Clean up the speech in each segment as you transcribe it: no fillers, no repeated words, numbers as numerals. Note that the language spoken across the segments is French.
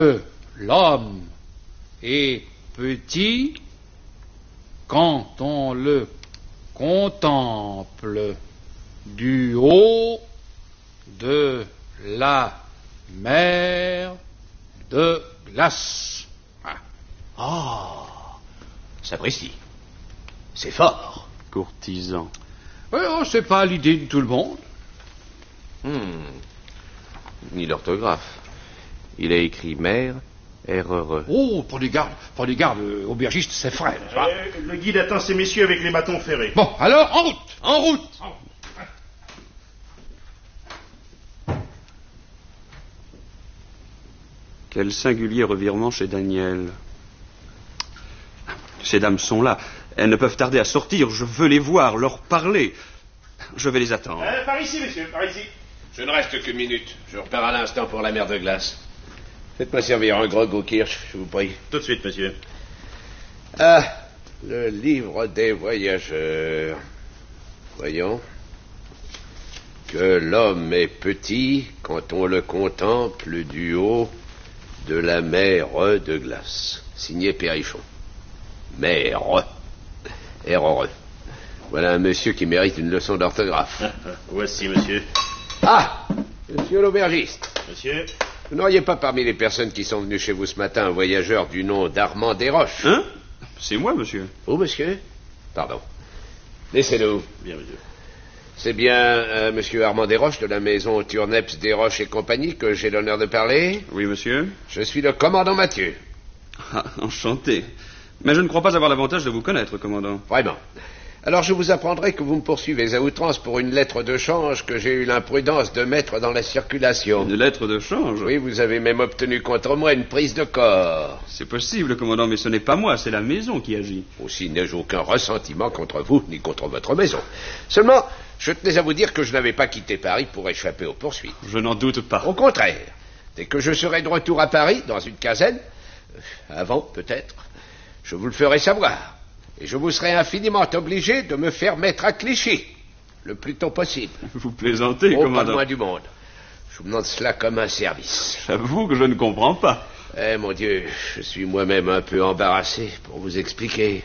L'homme est petit quand on le contemple du haut de la mer de glace. Ah, s'apprécie. C'est fort. Courtisan. C'est pas l'idée de tout le monde. Ni l'orthographe. Il a écrit mère, R-E-R-E. Oh, prenez garde, aubergiste, c'est frais. Le guide attend ces messieurs avec les bâtons ferrés. Bon, alors, en route. En route. Quel singulier revirement chez Daniel. Ces dames sont là. Elles ne peuvent tarder à sortir. Je veux les voir, leur parler. Je vais les attendre. Par ici, messieurs, par ici. Je ne reste qu'une minute. Je repars à l'instant pour la mer de glace. Faites-moi servir un grog au kirsch, je vous prie. Tout de suite, monsieur. Ah, le livre des voyageurs. Voyons. Que l'homme est petit quand on le contemple du haut de la mer de glace. Signé Perrichon. Mer. R-E-R-E. Voilà un monsieur qui mérite une leçon d'orthographe. Voici, monsieur. Ah, monsieur l'aubergiste. Monsieur. Vous n'auriez pas parmi les personnes qui sont venues chez vous ce matin un voyageur du nom d'Armand Desroches? Hein? C'est moi, monsieur. Vous, monsieur? Pardon. Laissez-nous. Bien, monsieur. C'est bien monsieur Armand Desroches de la maison Turneps Desroches et compagnie que j'ai l'honneur de parler? Oui, monsieur. Je suis le commandant Mathieu. Ah, enchanté. Mais je ne crois pas avoir l'avantage de vous connaître, commandant. Vraiment. Alors je vous apprendrai que vous me poursuivez à outrance pour une lettre de change que j'ai eu l'imprudence de mettre dans la circulation. Une lettre de change? Oui, vous avez même obtenu contre moi une prise de corps. C'est possible, commandant, mais ce n'est pas moi, c'est la maison qui agit. Aussi n'ai-je aucun ressentiment contre vous, ni contre votre maison. Seulement, je tenais à vous dire que je n'avais pas quitté Paris pour échapper aux poursuites. Je n'en doute pas. Au contraire, dès que je serai de retour à Paris, dans une quinzaine, avant peut-être, je vous le ferai savoir. Et je vous serai infiniment obligé de me faire mettre à Clichy, le plus tôt possible. Vous plaisantez, Pas commandant. loin du monde. Je vous demande cela comme un service. J'avoue que je ne comprends pas. Eh, mon Dieu, je suis moi-même un peu embarrassé pour vous expliquer.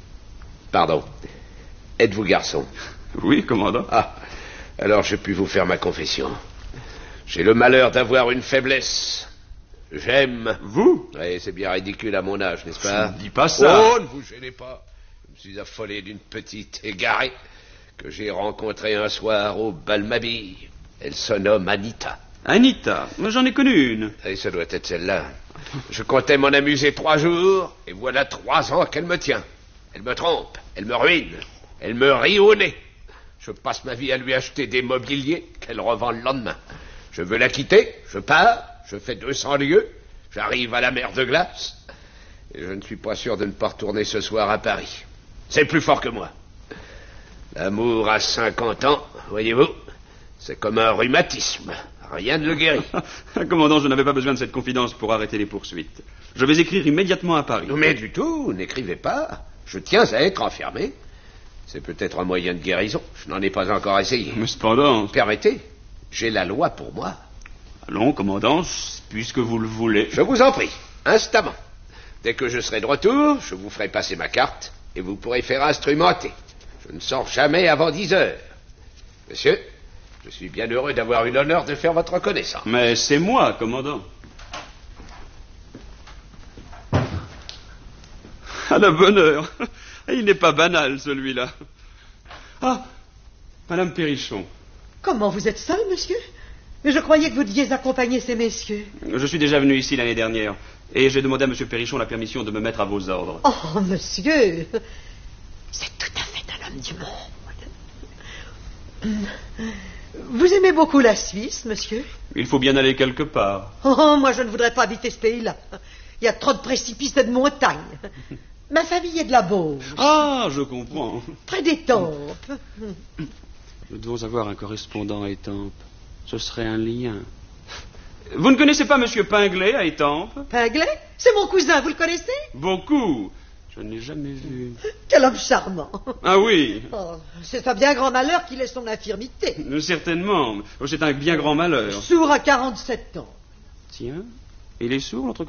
Pardon. Êtes-vous garçon? Oui, commandant. Ah, alors je puis vous faire ma confession. J'ai le malheur d'avoir une faiblesse. J'aime. Vous? Oui, c'est bien ridicule à mon âge, n'est-ce pas? Je ne dis pas ça. Oh, ne vous gênez pas. Je me suis affolé d'une petite égarée que j'ai rencontrée un soir au Balmabille. Elle se nomme Anita. Anita, mais j'en ai connu une. Et ça doit être celle-là. Je comptais m'en amuser 3 jours, et voilà 3 ans qu'elle me tient. Elle me trompe, elle me ruine, elle me rit au nez. Je passe ma vie à lui acheter des mobiliers qu'elle revend le lendemain. Je veux la quitter, je pars, je fais 200 lieues, j'arrive à la mer de glace, et je ne suis pas sûr de ne pas retourner ce soir à Paris. C'est plus fort que moi. L'amour à 50 ans, voyez-vous, c'est comme un rhumatisme. Rien ne le guérit. Commandant, je n'avais pas besoin de cette confidence pour arrêter les poursuites. Je vais écrire immédiatement à Paris. Mais du tout, n'écrivez pas. Je tiens à être enfermé. C'est peut-être un moyen de guérison. Je n'en ai pas encore essayé. Mais cependant... Permettez, j'ai la loi pour moi. Allons, commandant, puisque vous le voulez. Je vous en prie, instamment. Dès que je serai de retour, je vous ferai passer ma carte et vous pourrez faire instrumenter. Je ne sors jamais avant 10 heures. Monsieur, je suis bien heureux d'avoir eu l'honneur de faire votre connaissance. Mais c'est moi, commandant. À la bonne heure. Il n'est pas banal, celui-là. Ah, Madame Perrichon. Comment, vous êtes seul, monsieur? Je croyais que vous deviez accompagner ces messieurs. Je suis déjà venu ici l'année dernière, et j'ai demandé à Monsieur Perrichon la permission de me mettre à vos ordres. Oh, monsieur, c'est tout à fait un homme du monde. Vous aimez beaucoup la Suisse, monsieur? Il faut bien aller quelque part. Oh, moi, je ne voudrais pas habiter ce pays-là. Il y a trop de précipices et de montagnes. Ma famille est de la Beauce. Ah, je comprends. Près d'Étampes. Nous devons avoir un correspondant à Étampes. Ce serait un lien. Vous ne connaissez pas Monsieur Pinglet à Étampes? Pinglet? C'est mon cousin, vous le connaissez? Beaucoup. Je ne l'ai jamais vu. Quel homme charmant. Ah oui. Oh, c'est un bien grand malheur qu'il ait son infirmité. Certainement. C'est un bien grand malheur. Sourd à 47 ans. Tiens, Et il est sourd, notre